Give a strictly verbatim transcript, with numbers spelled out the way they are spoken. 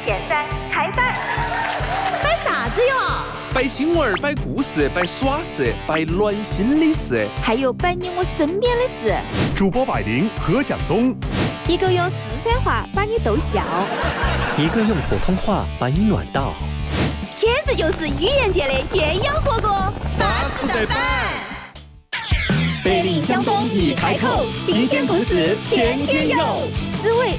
现在开摆。 摆啥子哟？ 摆新闻，摆故事，摆耍事，摆暖心的事， 还有摆你我身边的事。 主播百灵何蒋东， 一个用四川话把你逗笑， 一个用普通话把你暖到， 简直就是语言界的鸳鸯火锅， 巴适的板。 百灵江东一开口，新鲜故事天天有，滋味